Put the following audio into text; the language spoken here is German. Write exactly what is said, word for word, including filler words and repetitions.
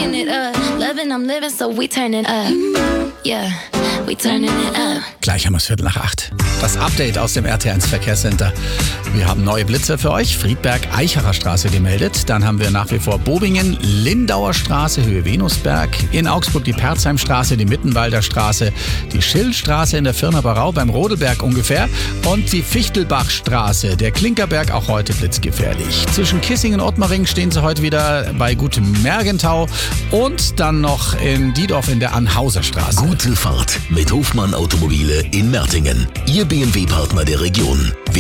Bringing it up, loving, I'm living, so we turning up. Yeah, we turning it up. Gleich haben wir es Viertel nach acht. Das Update aus dem R T eins Verkehrscenter. Wir haben neue Blitzer für euch. Friedberg-Eicherer Straße gemeldet. Dann haben wir nach wie vor Bobingen, Lindauer Straße, Höhe Venusberg. In Augsburg die Perzheimstraße, die Mittenwalder Straße, die Schillstraße in der Firnaber Rau beim Rodelberg ungefähr und die Fichtelbachstraße, der Klinkerberg, auch heute blitzgefährlich. Zwischen Kissingen und Ottmaring stehen sie heute wieder bei Gutem Mergentau und dann noch in Diedorf in der Anhauser Straße. Gute Fahrt mit Hofmann Automobile in Mertingen. Ihr B M W-Partner der Region.